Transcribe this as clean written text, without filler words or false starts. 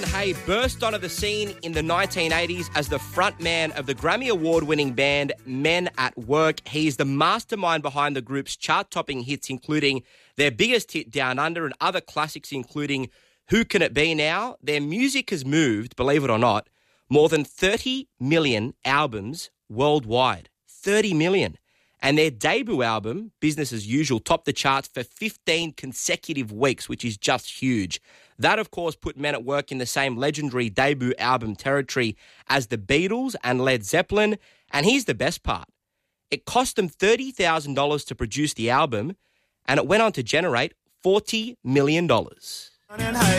Hay burst onto the scene in the 1980s as the frontman of the Grammy Award-winning band Men at Work. He's the mastermind behind the group's chart-topping hits, including their biggest hit, Down Under, and other classics, including Who Can It Be Now? Their music has moved, believe it or not, more than 30 million albums worldwide. 30 million. And their debut album, Business as Usual, topped the charts for 15 consecutive weeks, which is just huge. That, of course, put Men at Work in the same legendary debut album territory as the Beatles and Led Zeppelin. And here's the best part. It cost them $30,000 to produce the album, and it went on to generate $40 million.